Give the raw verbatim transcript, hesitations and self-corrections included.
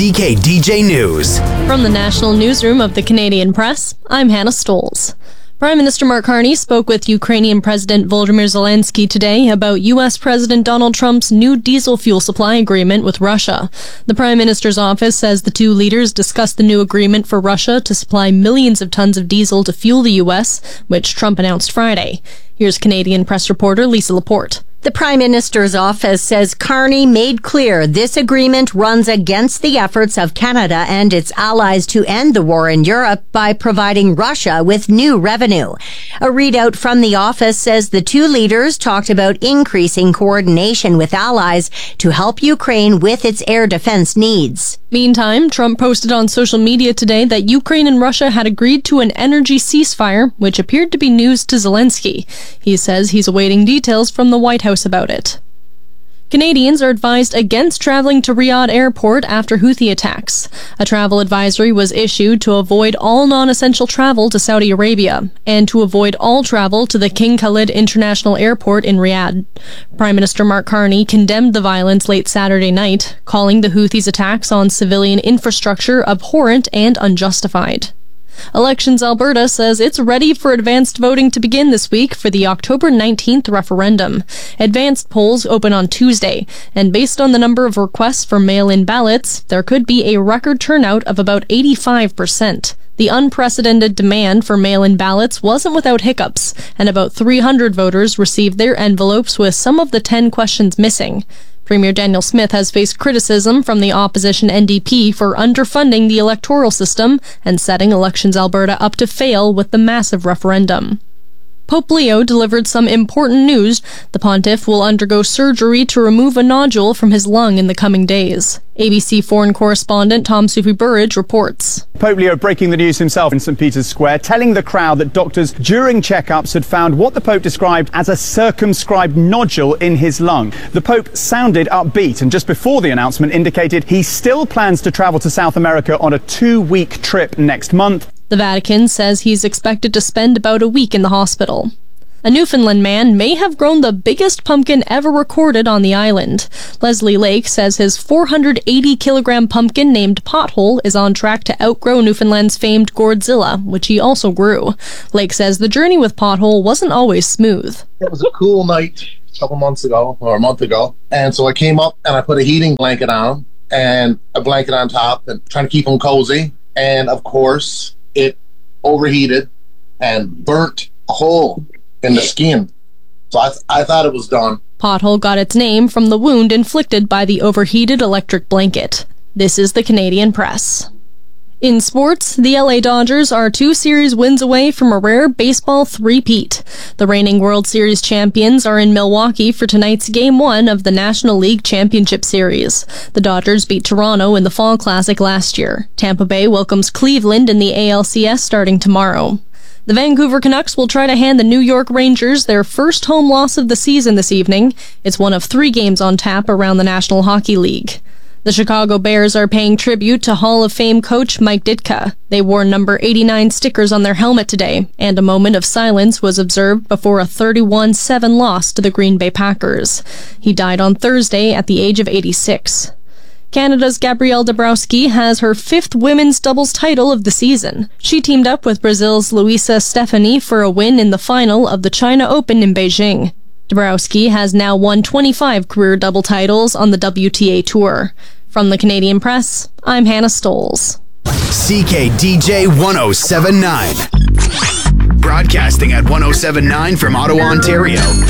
C K D J News. From the National Newsroom of the Canadian Press, I'm Hannah Stoles. Prime Minister Mark Carney spoke with Ukrainian President Volodymyr Zelensky today about U S President Donald Trump's new diesel fuel supply agreement with Russia. The Prime Minister's office says the two leaders discussed the new agreement for Russia to supply millions of tons of diesel to fuel the U S, which Trump announced Friday. Here's Canadian press reporter Lisa Laporte. The Prime Minister's office says Carney made clear this agreement runs against the efforts of Canada and its allies to end the war in Europe by providing Russia with new revenue. A readout from the office says the two leaders talked about increasing coordination with allies to help Ukraine with its air defense needs. Meantime, Trump posted on social media today that Ukraine and Russia had agreed to an energy ceasefire, which appeared to be news to Zelensky. He says he's awaiting details from the White House about it. Canadians are advised against traveling to Riyadh Airport after Houthi attacks. A travel advisory was issued to avoid all non-essential travel to Saudi Arabia and to avoid all travel to the King Khalid International Airport in Riyadh. Prime Minister Mark Carney condemned the violence late Saturday night, calling the Houthis' attacks on civilian infrastructure abhorrent and unjustified. Elections Alberta says it's ready for advanced voting to begin this week for the October nineteenth referendum. Advanced polls open on Tuesday, and based on the number of requests for mail-in ballots, there could be a record turnout of about eighty-five percent. The unprecedented demand for mail-in ballots wasn't without hiccups, and about three hundred voters received their envelopes with some of the ten questions missing. Premier Daniel Smith has faced criticism from the opposition N D P for underfunding the electoral system and setting Elections Alberta up to fail with the massive referendum. Pope Leo delivered some important news. The pontiff will undergo surgery to remove a nodule from his lung in the coming days. A B C foreign correspondent Tom Sufi-Burridge reports. Pope Leo breaking the news himself in Saint Peter's Square, telling the crowd that doctors during checkups had found what the Pope described as a circumscribed nodule in his lung. The Pope sounded upbeat and just before the announcement indicated he still plans to travel to South America on a two-week trip next month. The Vatican says he's expected to spend about a week in the hospital. A Newfoundland man may have grown the biggest pumpkin ever recorded on the island. Leslie Lake says his four hundred eighty kilogram pumpkin named Pothole is on track to outgrow Newfoundland's famed Gourdzilla, which he also grew. Lake says the journey with Pothole wasn't always smooth. It was a cool night a couple months ago, or a month ago, and so I came up and I put a heating blanket on and a blanket on top and trying to keep him cozy, and of course it overheated and burnt a hole in the skin. So I, th- I thought it was done. Pothole got its name from the wound inflicted by the overheated electric blanket. This is the Canadian Press. In sports, the L A Dodgers are two series wins away from a rare baseball three-peat. The reigning World Series champions are in Milwaukee for tonight's Game one of the National League Championship Series. The Dodgers beat Toronto in the Fall Classic last year. Tampa Bay welcomes Cleveland in the A L C S starting tomorrow. The Vancouver Canucks will try to hand the New York Rangers their first home loss of the season this evening. It's one of three games on tap around the National Hockey League. The Chicago Bears are paying tribute to Hall of Fame coach Mike Ditka. They wore number eighty-nine stickers on their helmet today, and a moment of silence was observed before a thirty-one seven loss to the Green Bay Packers. He died on Thursday at the age of eighty-six. Canada's Gabrielle Dabrowski has her fifth women's doubles title of the season. She teamed up with Brazil's Luisa Stefani for a win in the final of the China Open in Beijing. Dabrowski has now won twenty-five career double titles on the W T A Tour. From the Canadian Press, I'm Hannah Stoles. C K D J one oh seven point nine. Broadcasting at one oh seven point nine from Ottawa, Ontario.